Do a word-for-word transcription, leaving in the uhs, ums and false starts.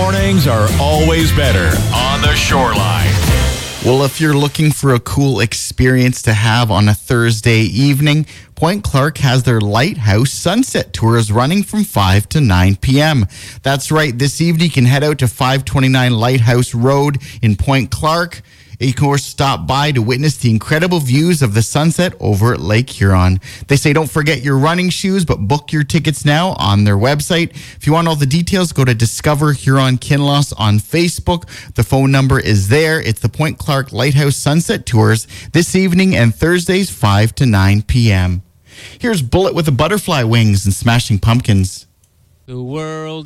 mornings are always better on the Shoreline. Well, if you're looking for a cool experience to have on a Thursday evening, Point Clark has their Lighthouse Sunset Tours running from five to nine p.m. That's right. This evening, you can head out to five twenty-nine Lighthouse Road in Point Clark. You can, of course, stop by to witness the incredible views of the sunset over at Lake Huron. They say don't forget your running shoes, but book your tickets now on their website. If you want all the details, go to Discover Huron Kinloss on Facebook. The phone number is there. It's the Point Clark Lighthouse Sunset Tours this evening and Thursdays, five to nine p.m. Here's Bullet with the Butterfly Wings and Smashing Pumpkins. The world